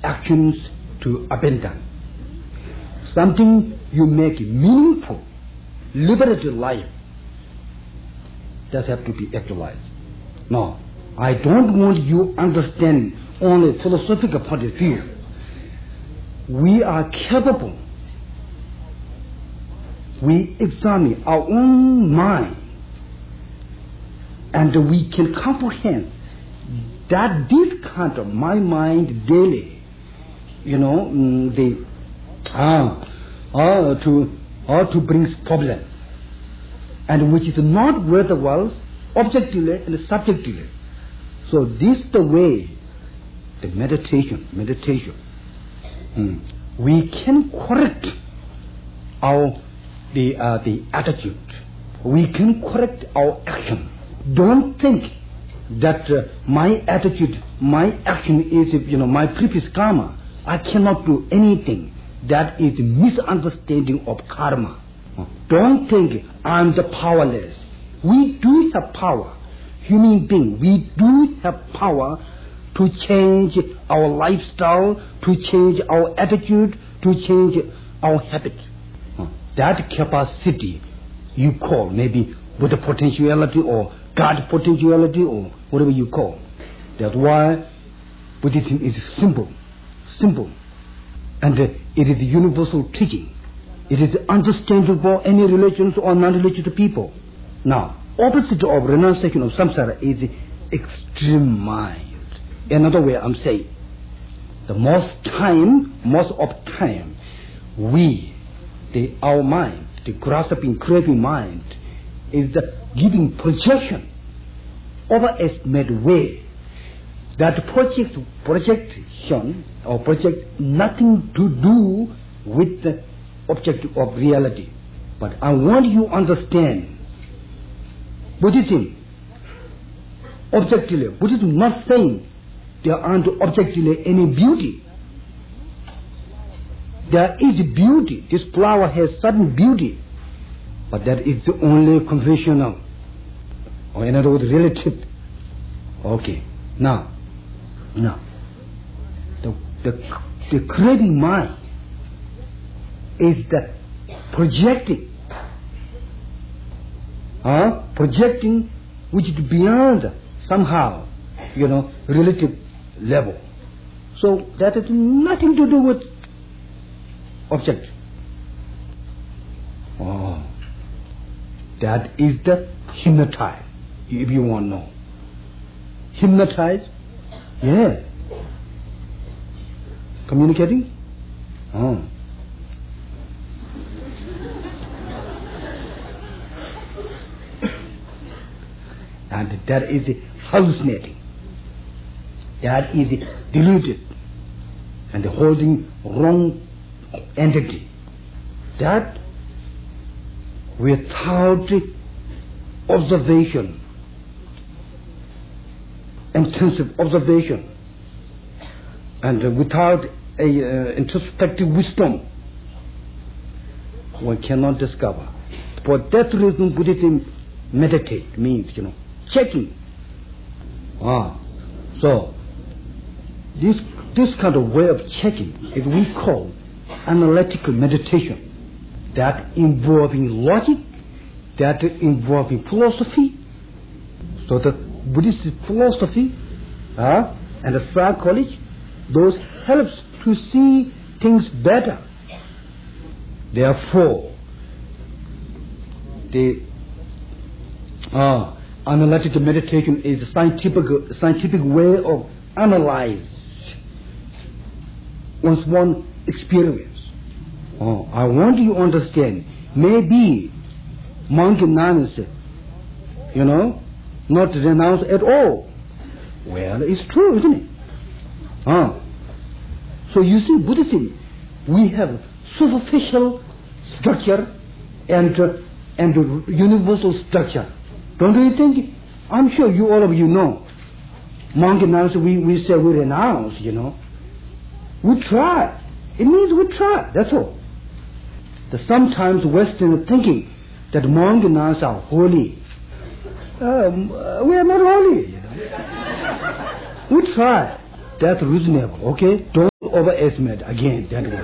actions to abandon. Something you make meaningful, liberated life, does have to be actualized. No, I don't want you to understand only philosophical point of view. We are capable. We examine our own mind, and we can comprehend that this kind of my mind daily, to bring problem, and which is not worthwhile objectively and subjectively. So this is the way, the meditation. We can correct the attitude. We can correct our action. Don't think that my attitude, my action is, my previous karma. I cannot do anything. That is misunderstanding of karma. Don't think I'm the powerless. We do have power. Human being, we do have power to change our lifestyle, to change our attitude, to change our habit. That capacity you call maybe Buddha potentiality or God potentiality or whatever you call. That's why Buddhism is simple. And it is universal teaching. It is understandable any religions or non-religious people. Now, opposite of renunciation of samsara is extreme mind. Another way I'm saying, most of time, our mind, the grasping, craving mind, is the giving projection, overestimate way. That projection or project nothing to do with the objective of reality. But I want you to understand Buddhism objectively. Buddhism not saying there aren't objectively any beauty. There is beauty. This flower has certain beauty, but that is only conventional, or in other words, relative. Okay. Now, the craving mind is the projecting which is beyond somehow, relative level. So that has nothing to do with object. That is the hypnotized, if you want to know. Hypnotized? Yeah. Communicating? And that is hallucinating. That is deluded and holding wrong entity. That without observation, intensive observation, and without a introspective wisdom, one cannot discover. For that reason, Buddhism meditate means, checking. So this kind of way of checking is we call analytical meditation. That involving logic, that involving philosophy. So the Buddhist philosophy and the psychology, those helps to see things better. Therefore, the analytical meditation is a scientific way of analyze one's experience. I want you to understand. Maybe monk nuns, not renounce at all. Well, it's true, isn't it? So you see, Buddhism, we have superficial structure and universal structure. Don't you think? I'm sure all of you know. Monk nuns, we say we renounce, We try. It means we try, that's all. Sometimes Western thinking that monk nuns are holy. We are not holy, We try. That's reasonable, okay? Don't overestimate again. That was.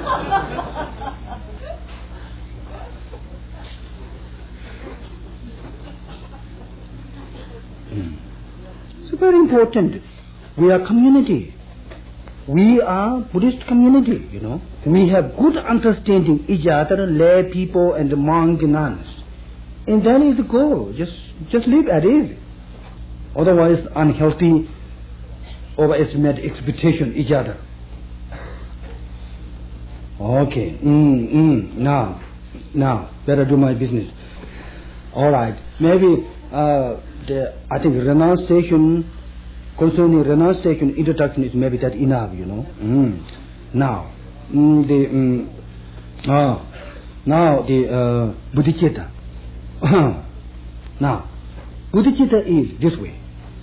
It's very important. We are community. We are Buddhist community, you know. We have good understanding each other, lay people and monks and nuns. And then is the goal. Just live at ease. Otherwise, unhealthy, overestimate expectation each other. Okay. Now, better do my business. All right. Maybe I think renunciation, concerning renunciation introduction is maybe that enough, you know. Now the bodhicitta. Now, bodhicitta is this way.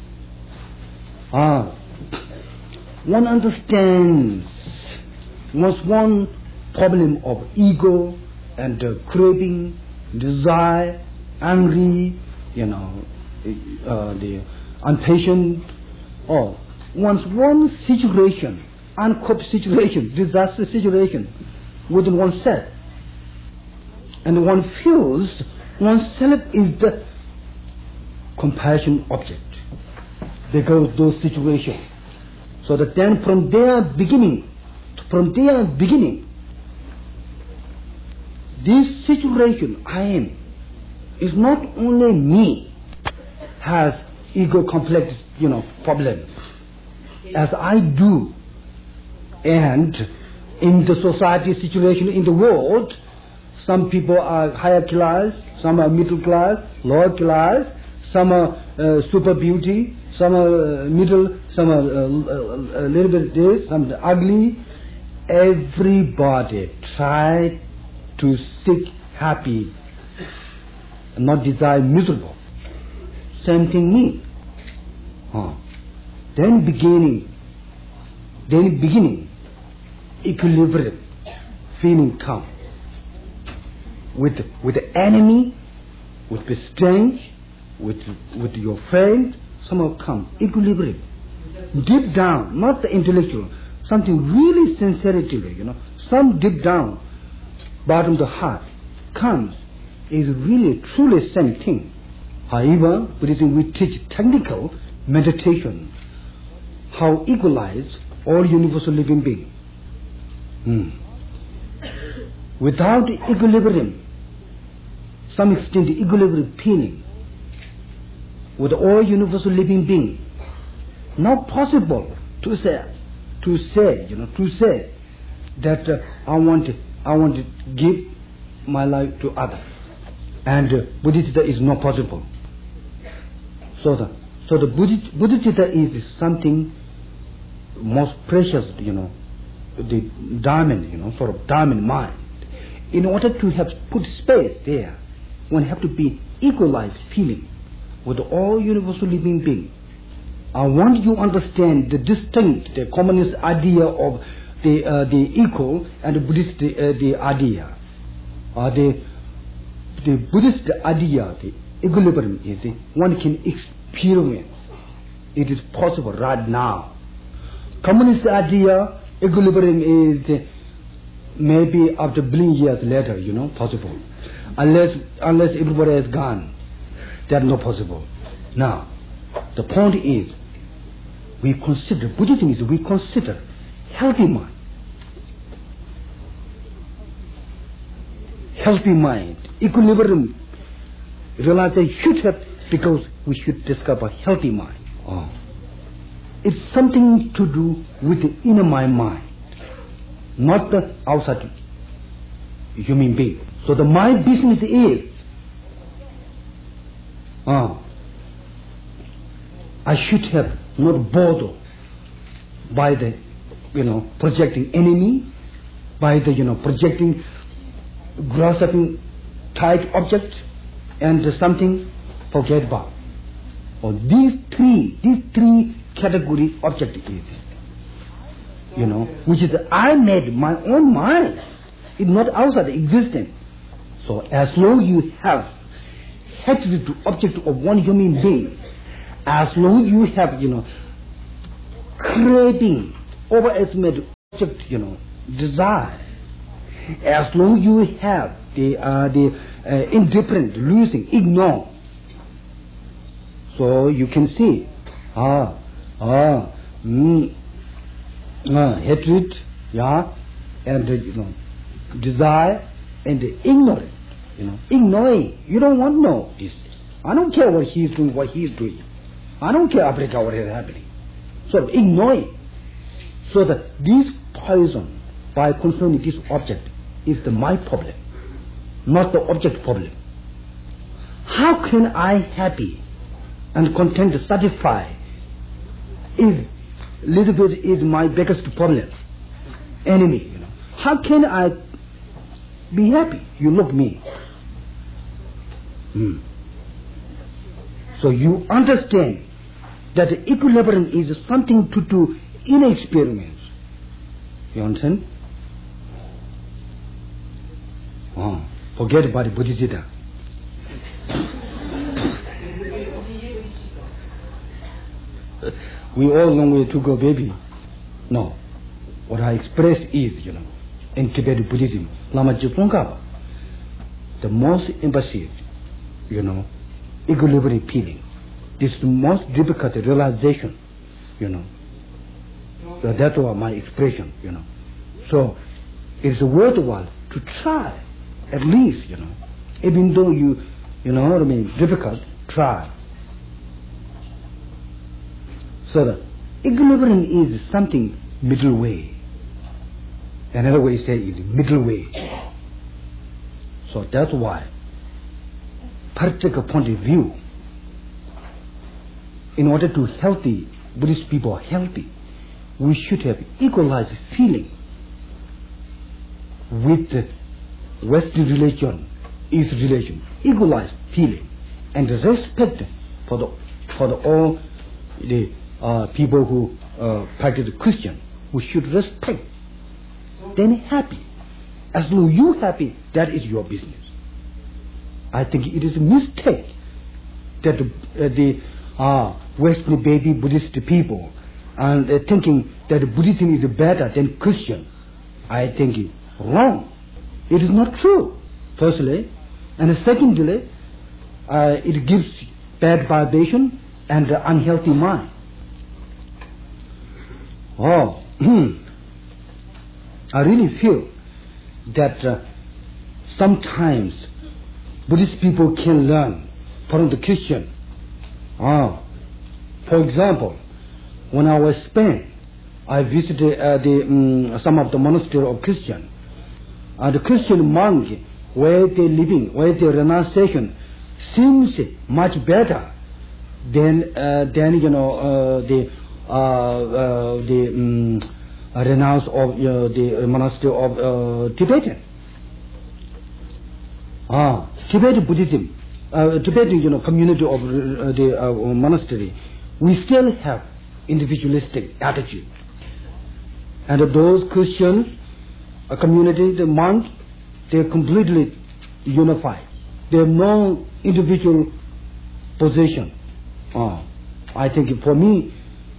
One understands one problem of ego and craving, desire, angry, you know, the impatient, or one situation, uncoped situation, disaster situation within oneself, and one feels oneself is the compassion object because those situations. So that then from their beginning, this situation I am is not only me has ego complex, you know, problem as I do, and in the society situation in the world, some people are higher class, some are middle class, lower class, some are super beauty, some are middle, some are a little bit this, some are ugly. Everybody try to seek happy, not desire miserable. Same thing me. Then beginning, equilibrium, feeling come. With the enemy, with the strength, with your friend, somehow come. Equilibrium. Deep down, not the intellectual, something really sincerity, you know, some deep down, bottom of the heart, comes, is really truly same thing. However, Buddhism we teach technical meditation, how equalize all universal living beings. Without equilibrium, some extent equilibrium feeling with all universal living beings, not possible to say that I want to give my life to others, and Bodhicitta is not possible. So the Bodhicitta is something most precious, you know, the diamond, you know, sort of diamond mind. In order to have put space there, one have to be equalized feeling with all universal living beings. I want you to understand the distinct, the communist idea of the equal and the Buddhist the idea. The Buddhist idea, the equilibrium is one can experience. It is possible right now. Communist idea, equilibrium is maybe after billion years later, you know, possible. Unless everybody is gone, that's not possible. Now, the point is, Buddhism is we consider healthy mind. Healthy mind, equilibrium, realization should have, because we should discover healthy mind. It's something to do with the inner mind, not the outside human being. So the mind business is, I should have not bothered by the, you know, projecting enemy, by the, you know, projecting grasping tight object, and something forget about. Or these three category object is, you know, which is I made my own mind. It's not outside existence. So as long you have hatred to object of one human being, as long you have, you know, craving, overestimate object, desire. As long you have the indifferent, losing, ignore, so you can see hatred, and desire and ignorance. Ignoring. You don't want to know this. I don't care what he is doing, what he is doing. I don't care Africa what is happening. So ignoring. So that this poison by concerning this object is my problem, not the object problem. How can I happy and content, satisfied, if little bit is my biggest problem, enemy? How can I be happy? You look me. So you understand that equilibrium is something to do in experience. You understand? Forget about the Bodhicitta. We all long way to go, baby. No. What I express is, in Tibetan Buddhism, Lama Tsongkhapa, the most impressive, equilibrium feeling. This is the most difficult realization, So that was my expression, So it's worthwhile to try, at least, even though difficult, try. So the equilibrium is something middle way. Another way to say is middle way. So that's why, particular point of view, in order to healthy Buddhist people healthy, we should have equalized feeling with the Western religion, East religion, equalized feeling and respect for all the people who practice Christian. We should respect. Then happy. As long as you happy, that is your business. I think it is a mistake that the Western baby Buddhist people and thinking that Buddhism is better than Christian. I think it's wrong. It is not true, firstly. And secondly, it gives bad vibration and unhealthy mind. I really feel that sometimes Buddhist people can learn from the Christian. For example, when I was in Spain, I visited some of the monastery of Christian. The Christian monk, where they living, where their renunciation seems much better than the renounce of the monastery of Tibetan. Tibetan Buddhism, Tibetan community of the monastery, we still have individualistic attitude. And those Christian community, the monks, they are completely unified. They have no individual position. I think for me,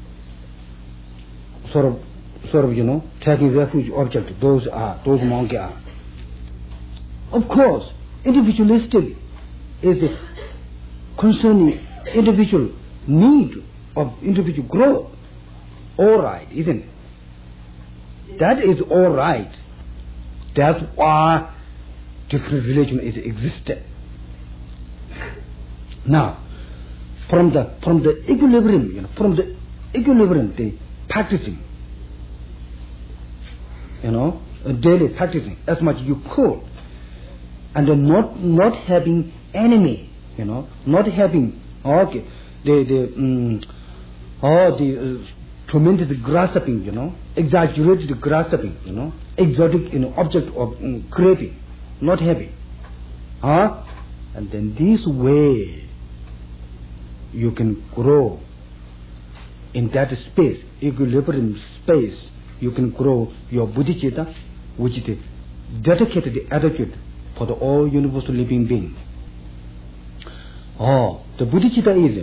sort of, taking refuge object, those monks are. Of course, individualistic is concerning individual need of individual growth. All right, isn't it? That is all right. That's why different religion is existed. Now, from the equilibrium, the practicing, daily practicing as much you could, and not having enemy, not having the tremendous grasping, exaggerated grasping, exotic object of craving, not having, and then this way you can grow in that space, equilibrium space. You can grow your bodhicitta, which is the dedicated attitude for the all universal living being. The bodhicitta is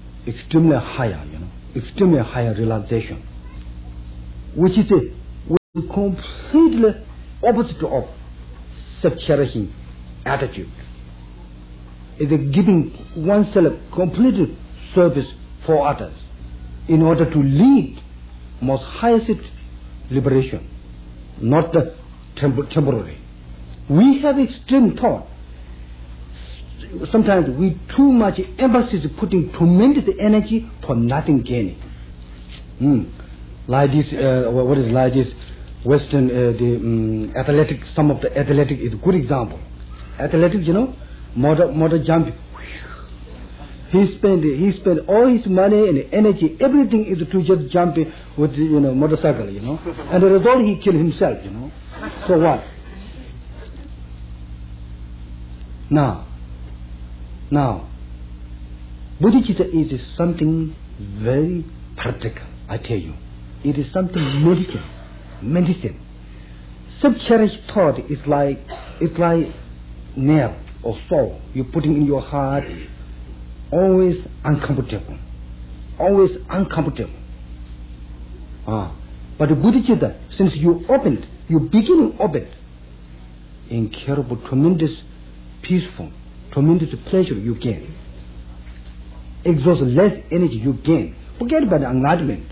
extremely higher, extremely higher realization, which is completely opposite of self-cherishing attitude. It's a giving oneself complete service for others in order to lead most highest liberation, not the temporary. We have extreme thought. Sometimes we too much emphasis putting tremendous energy for nothing gaining. Like this, what is like this? Western, the athletic. Some of the athletic is a good example. Athletics, motor jump. He spent all his money and energy. Everything is to just jump with motorcycle. And the result he killed himself. So what? Now, bodhicitta is something very practical, I tell you. It is something medicine. Self-cherished thought is like nail or saw you're putting in your heart, always uncomfortable. But the bodhicitta, since you begin open, incurable, tremendous, peaceful, tremendous pleasure you gain. Exhaust less energy you gain. Forget about the enlightenment.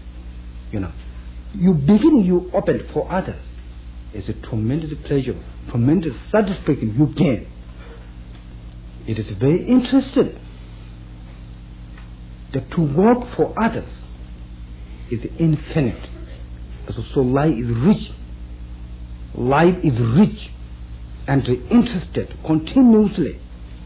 You open for others. It's a tremendous pleasure, tremendous satisfaction you gain. It is very interesting that to work for others is infinite. So life is rich. Life is rich and interested continuously.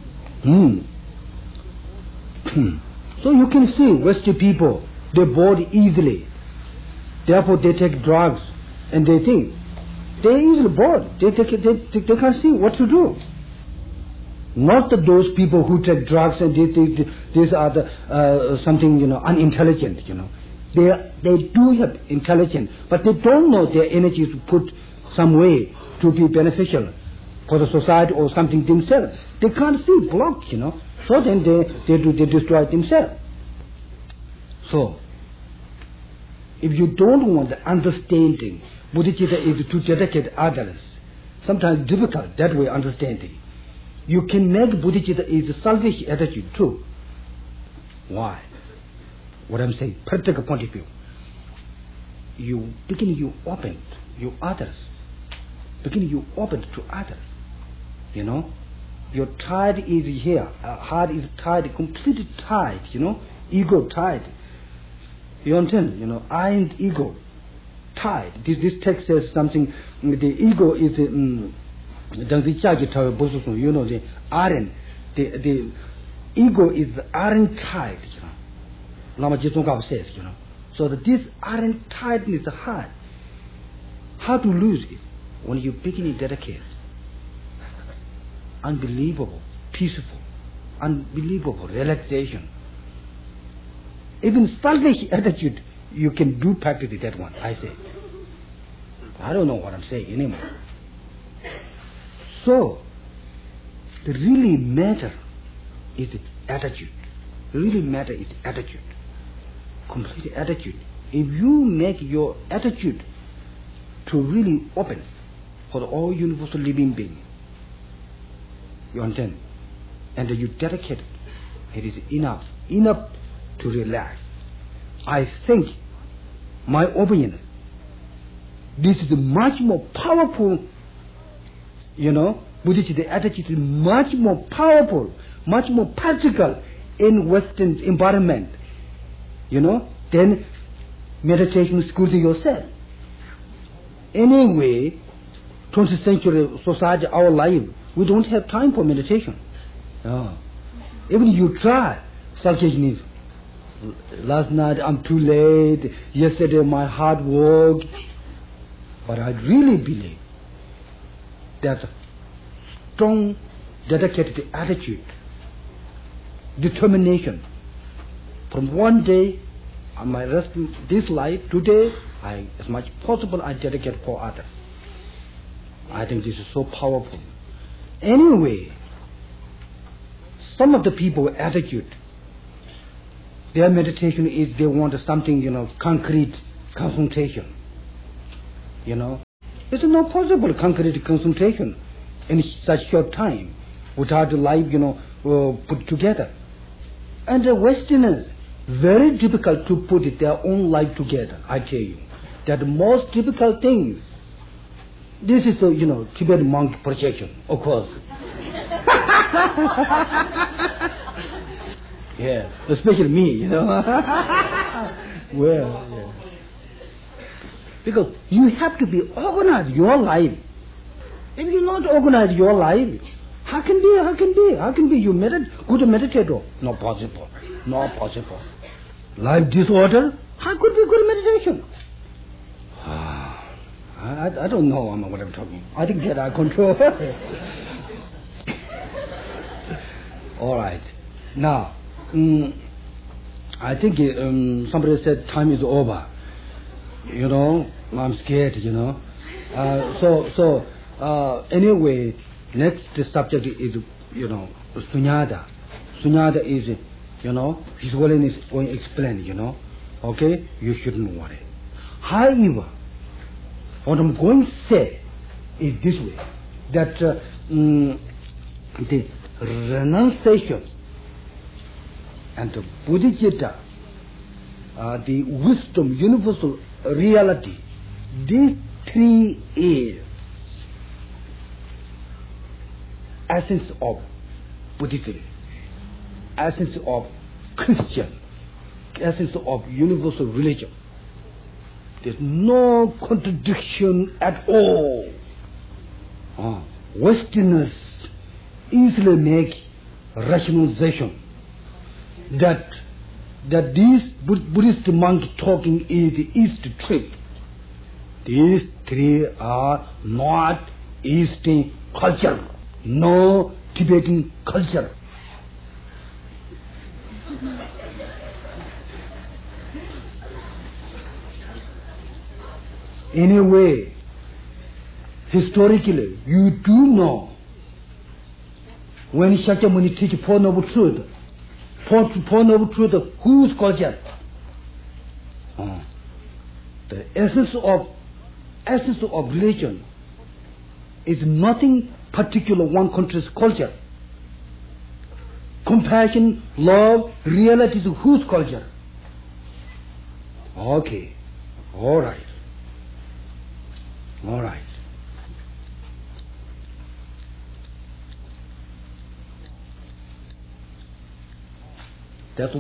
So you can see Western people, they're bored easily. Therefore they take drugs and they think they're easily bored. They can't see what to do. Not that those people who take drugs and they think these are the something unintelligent. They do have intelligence, but they don't know their energy to put some way to be beneficial for the society or something themselves. They can't see blocked, So then they destroy themselves. So, if you don't want the understanding, bodhicitta is to dedicate others. Sometimes difficult that way understanding. You can make bodhicitta is a selfish attitude too. Why? What I'm saying, practical point of view. You open to others. Your tide is here. Heart is tied, completely tied, ego tied. You understand? Iron ego tied. This text says something. The ego is the iron. The ego is iron tied. Lama Jitongab says, So that this iron tightness is hard. How to lose it? When you begin to dedicate. Unbelievable, peaceful, unbelievable relaxation. Even selfish attitude, you can do practice that one, I say. I don't know what I'm saying anymore. So, the really matter is attitude. The really matter is attitude. Complete attitude. If you make your attitude to really open for the all universal living being, you understand? And you dedicate it is enough to relax. I think, my opinion, this is much more powerful, bodhicitta attitude is much more powerful, much more practical in Western environment, than meditation school to yourself. Anyway, 20th century society, our life, we don't have time for meditation. Even you try, selfishness. Last night I'm too late. Yesterday my hard work. But I really believe that strong, dedicated attitude, determination. From one day, I might rest this life. Today, as much possible, I dedicate for others. I think this is so powerful. Anyway, some of the people attitude, their meditation is they want something, concrete confrontation. It's not possible concrete concentration in such short time without life, put together. And the Westerners, very difficult to put their own life together, I tell you. That the most difficult thing, this is a, Tibetan monk projection, of course. Yeah, especially me, Well, yeah. Because you have to be organized your life. If you not organize your life, how can be you good meditator? Not possible. Life disorder, how could be good meditation? I don't know what I'm talking. I think that I control. All right. Now, I think somebody said time is over. I'm scared, anyway, next subject is, Sunyata. Sunyata is, His Holiness going to explain, okay? You shouldn't worry. However, what I'm going to say is this way, that the renunciation and the Bodhicitta, the wisdom, universal reality, these three is essence of Buddhism, essence of Christian, essence of universal religion. There's no contradiction at all. Westerners easily make rationalization that this Buddhist monk talking is the East trip. These three are not Eastern culture, no Tibetan culture. Anyway, historically, you do know when Shakyamuni teaches Four Noble Truths, Four Noble Truths, whose culture? The essence of religion is nothing particular one country's culture. Compassion, love, reality is whose culture? Okay, all right. That's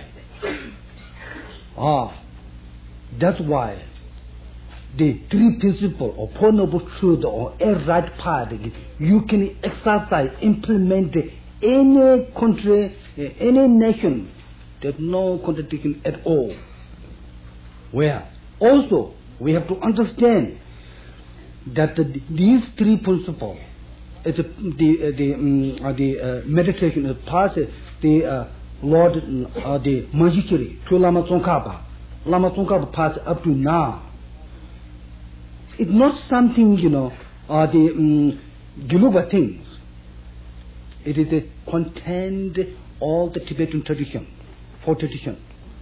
why the three principles of Four Noble Truths or a right path, you can exercise, implement any country, any nation. There's no contradiction at all. Where also we have to understand that these three principles, the meditation is past the Lord, the Manjushri, to Lama Tsongkhapa. Lama Tsongkhapa passed up to now. It's not something, the Geluba things. It is contained all the Tibetan tradition, four tradition.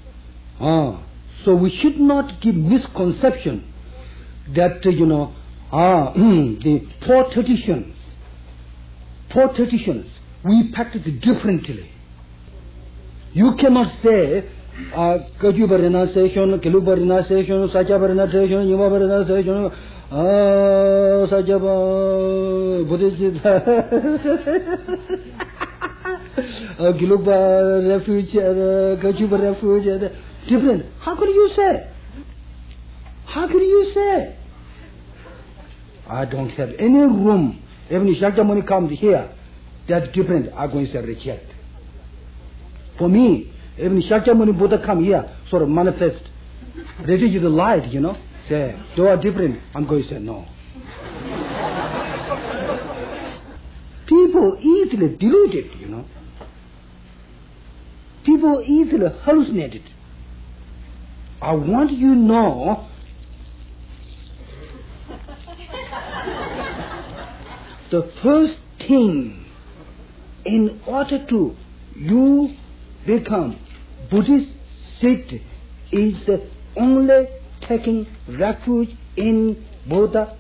So we should not give misconception that, the four traditions, we practice differently. You cannot say, Kajuba renunciation, Keluba renunciation, Sajaba renunciation, Yumaba renunciation, Sajaba Buddhism, Keluba refuge, Kajuba refuge, different. How could you say? I don't have any room. Even if Shakyamuni comes here, that's different. I'm going to say reject. For me, even if Shakyamuni Buddha come here, sort of manifest, ready to the light, say, they are different, I'm going to say no. People easily deluded, People easily hallucinated. I want you to know the first thing in order to you become Buddhist sect is only taking refuge in Buddha